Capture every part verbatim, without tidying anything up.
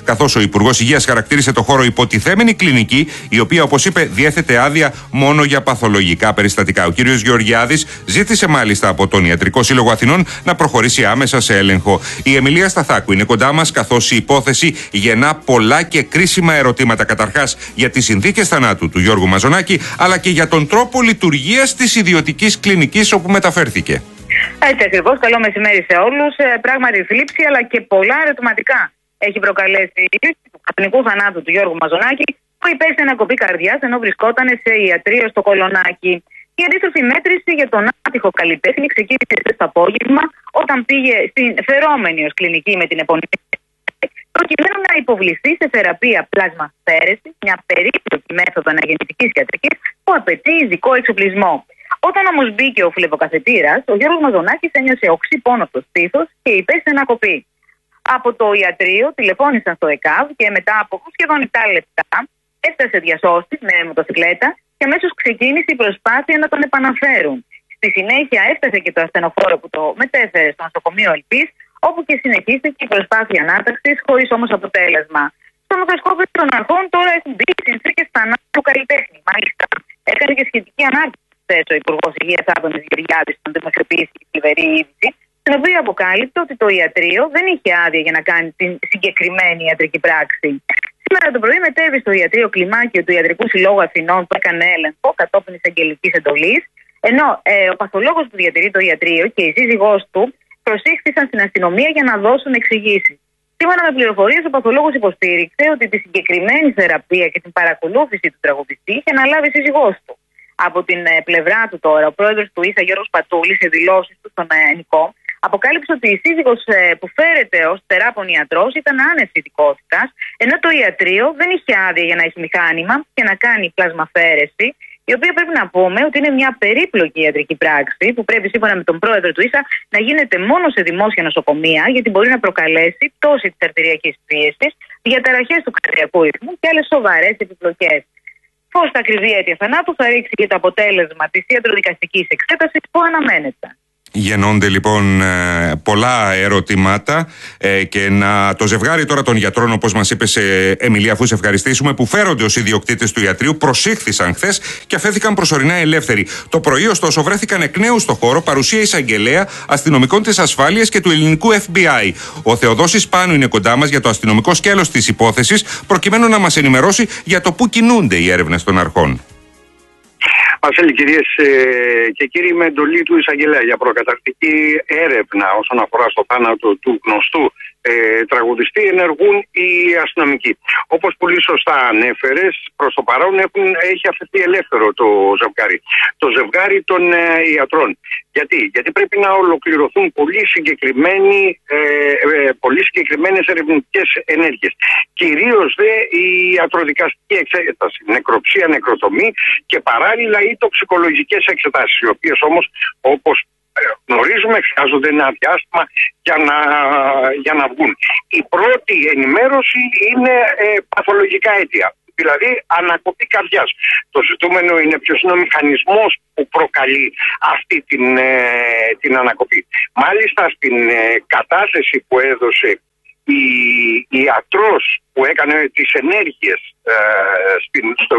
καθώς ο Υπουργός Υγείας χαρακτήρισε το χώρο υποτιθέμενη κλινική, η οποία, όπως είπε, διέθετε άδεια μόνο για παθολογικά περιστατικά. Ο κύριος Γεωργιάδης ζήτησε μάλιστα από τον Ιατρικό Σύλλογο Αθηνών να προχωρήσει άμεσα σε έλεγχο. Η Εμιλία Σταθάκου είναι κοντά μας, καθώς η υπόθεση γεννά πολλά και κρίσιμα ερωτήματα. Καταρχάς, για τις συνθήκες θανάτου του Γιώργου Μαζονάκη, αλλά και για τον τρόπο λειτουργίας της ιδιωτικής κλινικής όπου μεταφέρθηκε. Έτσι ακριβώς. Καλό μεσημέρι σε όλους. Πράγματι, θλίψη αλλά και πολλά ερωτηματικά έχει προκαλέσει του κλινικού θανάτου του Γιώργου Μαζονάκη, που υπέστη ανακοπή καρδιάς ενώ βρισκόταν σε ιατρείο στο Κολονάκι. Η αντίστροφη μέτρηση για τον άτυχο καλλιτέχνη ξεκίνησε το απόγευμα, όταν πήγε στην φερόμενη ως κλινική με την επωνύμια, προκειμένου να υποβληθεί σε θεραπεία πλασμαφαίρεσης, μια περίπλοκη μέθοδο αναγεννητικής ιατρικής που απαιτεί ειδικό εξοπλισμό. Όταν όμως μπήκε ο φλεβοκαθετήρας, ο Γιώργος Μαζονάκης ένιωσε οξύ πόνο στο στήθος και υπέστη ανακοπή. Από το ιατρείο τηλεφώνησαν στο ΕΚΑΒ και μετά από σχεδόν επτά λεπτά έφτασε διασώστης με μοτοσυκλέτα και αμέσως ξεκίνησε η προσπάθεια να τον επαναφέρουν. Στη συνέχεια έφτασε και το ασθενοφόρο που το μετέφερε στο νοσοκομείο Ελπής, όπου και συνεχίστηκε η προσπάθεια ανάταξης, χωρίς όμως αποτέλεσμα. Στο μικροσκόπιο των αρχών τώρα έχουν μπει οι συνθήκες θανάτου του καλλιτέχνη. Μάλιστα, έκανε και σχετική ανάρτηση ο Υπουργός Υγείας Άδωνης Γεωργιάδης, όταν δημοσιοποιήσει η θλιβερή είδηση, στην οποία αποκάλυψε ότι το ιατρείο δεν είχε άδεια για να κάνει την συγκεκριμένη ιατρική πράξη. Σήμερα το πρωί μετέβη στο ιατρείο κλιμάκιο του Ιατρικού Συλλόγου Αθηνών, που έκανε έλεγχο κατόπιν εισαγγελικής εντολής, ενώ ε, ο παθολόγος που διατηρεί το ιατρείο και η σύζυγός του προσήχθησαν στην αστυνομία για να δώσουν εξηγήσεις. Σύμφωνα με πληροφορίες, ο παθολόγος υποστήριξε ότι τη συγκεκριμένη θεραπεία και την παρακολούθηση του τραγουδιστή είχε αναλάβει η σύζυγός του. Από την ε, πλευρά του τώρα, ο πρόεδρος του ΙΣΑ, Γιώργος Πατούλης, σε δηλώσεις του στον ε, Νικό, αποκάλυψε ότι η σύζυγος ε, που φέρεται ως τεράπων ιατρός ήταν άνευ ειδικότητας, ενώ το ιατρείο δεν είχε άδεια για να έχει μηχάνημα και να κάνει πλασμαφαίρεση, η οποία πρέπει να πούμε ότι είναι μια περίπλοκη ιατρική πράξη που πρέπει, σύμφωνα με τον πρόεδρο του ΙΣΑ, να γίνεται μόνο σε δημόσια νοσοκομεία, γιατί μπορεί να προκαλέσει πτώση της αρτηριακής πίεσης, διαταραχές του καρδιακού ρυθμού και άλλες σοβαρές επιπλοκές. Πώς τα ακριβή αίτια θανάτου θα ρίξει και το αποτέλεσμα της ιατροδικαστικής εξέτασης που αναμένεται. Γεννώνται λοιπόν πολλά ερωτήματα ε, και να, το ζευγάρι τώρα των γιατρών, όπως μας είπες, Εμιλία, αφού σε ευχαριστήσουμε, που φέρονται ως ιδιοκτήτες του ιατρείου, προσήχθησαν χθες και αφέθηκαν προσωρινά ελεύθεροι. Το πρωί, ωστόσο, βρέθηκαν εκ νέου στο χώρο παρουσία εισαγγελέα, αστυνομικών της ασφάλειας και του ελληνικού Εφ Μπι Άι. Ο Θεοδόσης Πάνου είναι κοντά μας για το αστυνομικό σκέλος της υπόθεσης, προκειμένου να μας ενημερώσει για το πού κινούνται οι έρευνες των αρχών. Βασίλη, κυρίες και κύριοι, με εντολή του εισαγγελέα για προκαταρκτική έρευνα όσον αφορά στο θάνατο του γνωστού ε, τραγουδιστή ενεργούν οι αστυνομικοί. Όπως πολύ σωστά ανέφερες, προς το παρόν έχουν, έχει αφαιθεί ελεύθερο το ζευγάρι. Το ζευγάρι των ε, ιατρών. Γιατί? Γιατί πρέπει να ολοκληρωθούν πολύ, συγκεκριμένοι, ε, ε, πολύ συγκεκριμένες ερευνητικές ενέργειες. Κυρίως δε η ιατροδικαστική εξέταση, νεκροψία, νεκροτομή και παράλληλα οι τοξικολογικές εξετάσεις, οι οποίες όμως, όπως γνωρίζουμε, χρειάζονται ένα διάστημα για να, για να βγουν. Η πρώτη ενημέρωση είναι ε, παθολογικά αίτια, δηλαδή ανακοπή καρδιάς. Το ζητούμενο είναι ποιος είναι ο μηχανισμός που προκαλεί αυτή την, ε, την ανακοπή. Μάλιστα στην ε, κατάθεση που έδωσε η, η ιατρός που έκανε τις ενέργειες ε, στην, στο,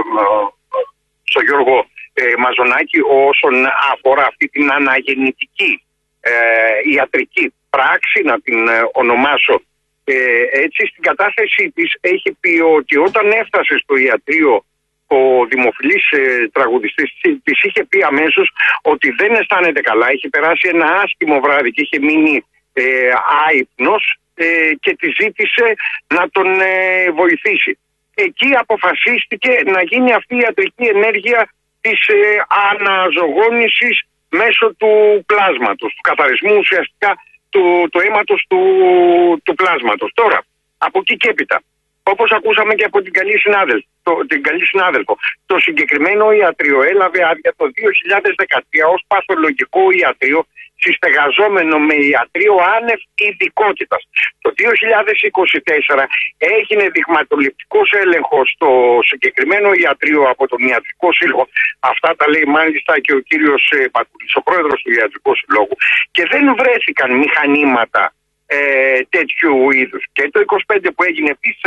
στο Γιώργο ε, Μαζονάκη όσον αφορά αυτή την αναγεννητική ε, ιατρική πράξη, να την ε, ονομάσω ε, έτσι, στην κατάθεση της έχει πει ότι όταν έφτασε στο ιατρείο ο δημοφιλής ε, τραγουδιστής της είχε πει αμέσως ότι δεν αισθάνεται καλά, είχε περάσει ένα άσχημο βράδυ και είχε μείνει ε, άυπνος ε, και τη ζήτησε να τον ε, βοηθήσει. Εκεί αποφασίστηκε να γίνει αυτή η ιατρική ενέργεια της ε, αναζωγόνησης μέσω του πλάσματος, του καθαρισμού ουσιαστικά του, του αίματος του, του πλάσματος. Τώρα, από εκεί και έπειτα, όπως ακούσαμε και από την καλή συνάδελφο, το, την καλή συνάδελφο, το συγκεκριμένο ιατρείο έλαβε άδεια το δύο χιλιάδες δεκατρία ως παθολογικό ιατρείο, συστεγαζόμενο με ιατρείο άνευ ειδικότητας. Το δύο χιλιάδες είκοσι τέσσερα έγινε δειγματοληπτικός έλεγχος στο συγκεκριμένο ιατρείο από τον Ιατρικό Σύλλογο. Αυτά τα λέει μάλιστα και ο κύριος Πατούλης, ο πρόεδρος του Ιατρικού Συλλόγου, και δεν βρέθηκαν μηχανήματα ε, τέτοιου είδους. Και το είκοσι πέντε που έγινε επίσης